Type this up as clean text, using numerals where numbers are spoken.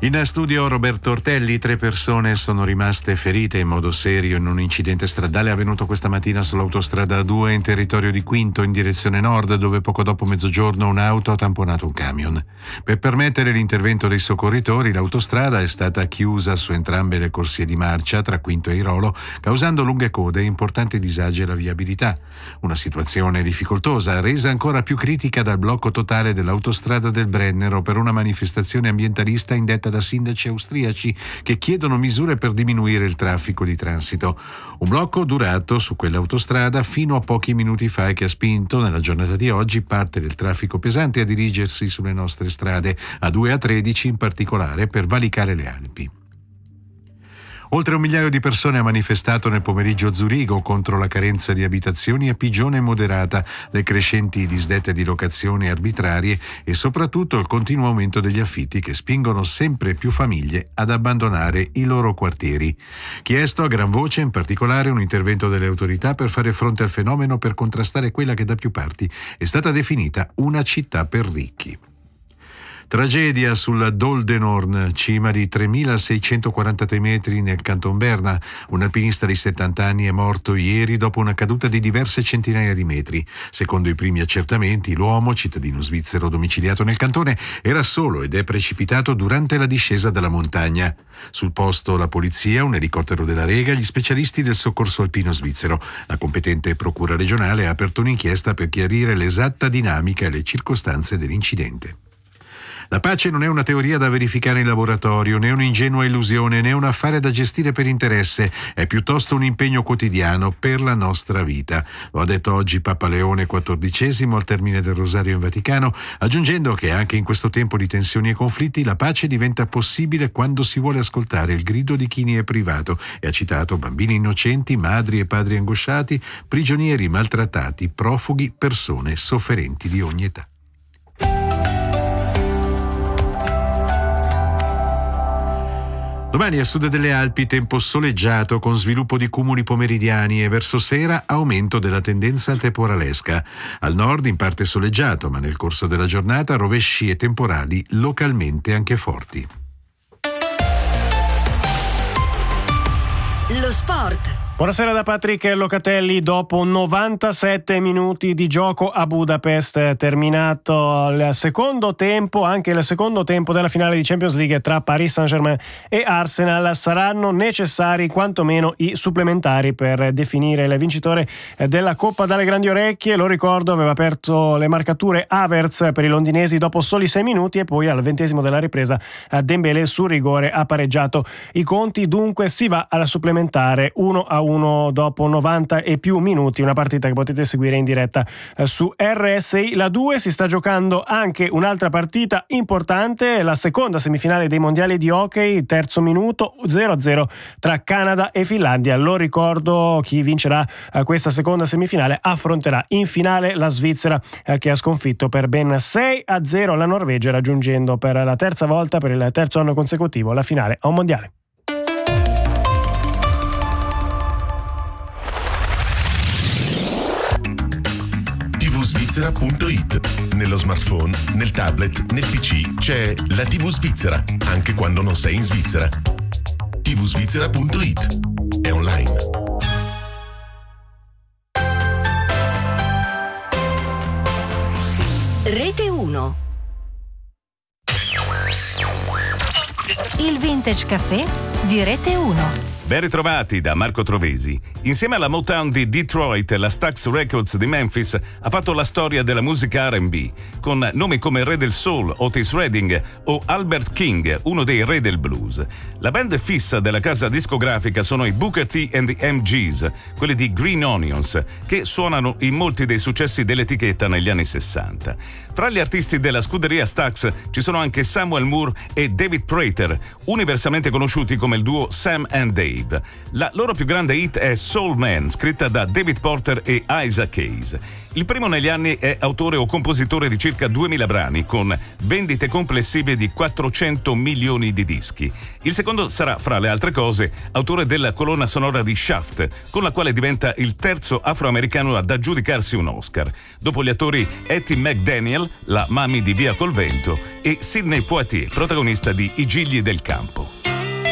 In studio Roberto Ortelli. 3 persone sono rimaste ferite in modo serio in un incidente stradale avvenuto questa mattina sull'autostrada A2 in territorio di Quinto in direzione nord, dove poco dopo mezzogiorno un'auto ha tamponato un camion. Per permettere l'intervento dei soccorritori, l'autostrada è stata chiusa su entrambe le corsie di marcia tra Quinto e Airolo, causando lunghe code e importanti disagi alla viabilità. Una situazione difficoltosa, resa ancora più critica dal blocco totale dell'autostrada del Brennero per una manifestazione ambientalista indetta da sindaci austriaci che chiedono misure per diminuire il traffico di transito. Un blocco durato su quell'autostrada fino a pochi minuti fa e che ha spinto nella giornata di oggi parte del traffico pesante a dirigersi sulle nostre strade, A2 e A13 in particolare, per valicare le Alpi. Oltre 1 migliaio di persone ha manifestato nel pomeriggio a Zurigo contro la carenza di abitazioni a pigione moderata, le crescenti disdette di locazioni arbitrarie e soprattutto il continuo aumento degli affitti che spingono sempre più famiglie ad abbandonare i loro quartieri. Chiesto a gran voce in particolare un intervento delle autorità per fare fronte al fenomeno, per contrastare quella che da più parti è stata definita una città per ricchi. Tragedia sul Dol de Norn, cima di 3.643 metri nel Canton Berna. Un alpinista di 70 anni è morto ieri dopo una caduta di diverse centinaia di metri. Secondo i primi accertamenti, l'uomo, cittadino svizzero domiciliato nel cantone, era solo ed è precipitato durante la discesa dalla montagna. Sul posto la polizia, un elicottero della Rega, gli specialisti del soccorso alpino svizzero. La competente procura regionale ha aperto un'inchiesta per chiarire l'esatta dinamica e le circostanze dell'incidente. La pace non è una teoria da verificare in laboratorio, né un'ingenua illusione, né un affare da gestire per interesse, è piuttosto un impegno quotidiano per la nostra vita. Lo ha detto oggi Papa Leone XIV al termine del Rosario in Vaticano, aggiungendo che anche in questo tempo di tensioni e conflitti la pace diventa possibile quando si vuole ascoltare il grido di chi ne è privato, e ha citato bambini innocenti, madri e padri angosciati, prigionieri maltrattati, profughi, persone sofferenti di ogni età. Domani a sud delle Alpi tempo soleggiato con sviluppo di cumuli pomeridiani e verso sera aumento della tendenza temporalesca. Al nord in parte soleggiato, ma nel corso della giornata rovesci e temporali localmente anche forti. Lo sport. Buonasera da Patrick Locatelli. Dopo 97 minuti di gioco a Budapest, terminato il secondo tempo, anche il secondo tempo della finale di Champions League tra Paris Saint-Germain e Arsenal. Saranno necessari quantomeno i supplementari per definire il vincitore della Coppa dalle grandi orecchie. Lo ricordo, aveva aperto le marcature Havertz per i londinesi dopo soli 6 minuti e poi al 20° della ripresa Dembélé su rigore ha pareggiato i conti. Dunque si va alla supplementare 1-1 dopo 90 e più minuti, una partita che potete seguire in diretta su RSI. La 2 si sta giocando anche un'altra partita importante, la seconda semifinale dei mondiali di hockey, terzo minuto 0-0 tra Canada e Finlandia. Lo ricordo, chi vincerà questa seconda semifinale affronterà in finale la Svizzera, che ha sconfitto per ben 6-0 la Norvegia, raggiungendo per la terza volta, per il terzo anno consecutivo, la finale a un mondiale. tvsvizzera.it. Nello smartphone, nel tablet, nel PC c'è la TV Svizzera, anche quando non sei in Svizzera. tvsvizzera.it. È online. Rete 1. Il Vintage Café di Rete 1. Ben ritrovati da Marco Trovesi. Insieme alla Motown di Detroit, la Stax Records di Memphis ha fatto la storia della musica R&B, con nomi come il re del soul, Otis Redding, o Albert King, uno dei re del blues. La band fissa della casa discografica sono i Booker T and the MGs, quelli di Green Onions, che suonano in molti dei successi dell'etichetta negli anni 60. Fra gli artisti della scuderia Stax ci sono anche Samuel Moore e David Prater, universalmente conosciuti come il duo Sam and Dave. Wave. La loro più grande hit è Soul Man, scritta da David Porter e Isaac Hayes. Il primo negli anni è autore o compositore di circa 2000 brani, con vendite complessive di 400 milioni di dischi. Il secondo sarà, fra le altre cose, autore della colonna sonora di Shaft, con la quale diventa il terzo afroamericano ad aggiudicarsi un Oscar, dopo gli attori Hattie McDaniel, la mami di Via col Vento, e Sidney Poitier, protagonista di I Gigli del Campo.